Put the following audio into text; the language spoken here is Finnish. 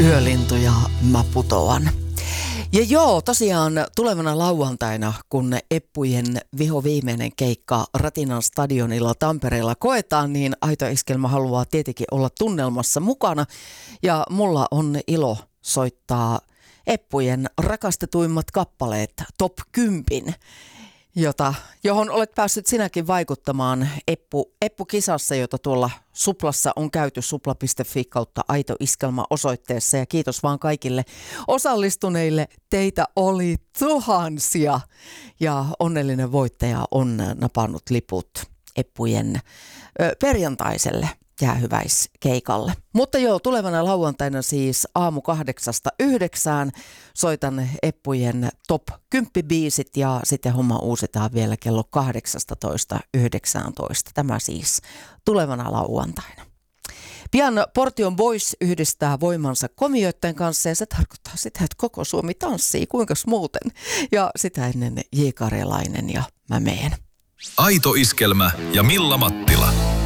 Yölintu ja mä putoan. Ja joo, tosiaan tulevana lauantaina, kun Eppujen vihoviimeinen keikka Ratinan stadionilla Tampereella koetaan, niin Aito Iskelmä haluaa tietenkin olla tunnelmassa mukana. Ja mulla on ilo soittaa Eppujen rakastetuimmat kappaleet Top 10, johon olet päässyt sinäkin vaikuttamaan Eppu-kisassa, jota tuolla Suplassa on käyty supla.fi kautta Aito Iskelma osoitteessa. Ja kiitos vaan kaikille osallistuneille. Teitä oli tuhansia ja onnellinen voittaja on napannut liput Eppujen perjantaiselle jäähyväiskeikalle. Mutta joo, tulevana lauantaina siis aamu 8–9 soitan Eppujen top 10 biisit ja sitten homma uusitaan vielä kello 18–19. Tämä siis tulevana lauantaina. Pian Portion Boys yhdistää voimansa komioiden kanssa ja se tarkoittaa sitä, että koko Suomi tanssii, kuinkas muuten. Ja sitä ennen J. Karjalainen ja mä meen. Aito Iskelmä ja Milla Mattila.